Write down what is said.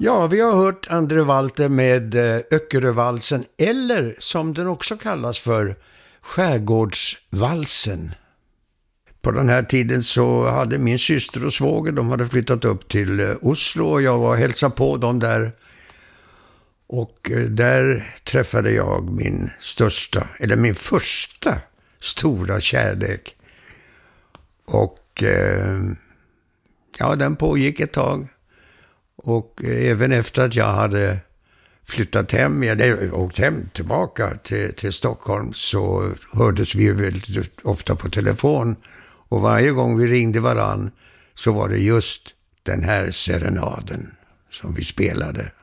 Ja, vi har hört Andre Walter med Öckerövalsen, eller som den också kallas för, Skärgårdsvalsen. På den här tiden så hade min syster och svåger, de hade flyttat upp till Oslo och jag var och hälsade på dem där. Och där träffade jag min första stora kärlek. Och ja, den pågick ett tag. Och även efter att jag hade flyttat hem, jag hade åkt hem tillbaka till Stockholm, så hördes vi väldigt ofta på telefon. Och varje gång vi ringde varann så var det just den här serenaden som vi spelade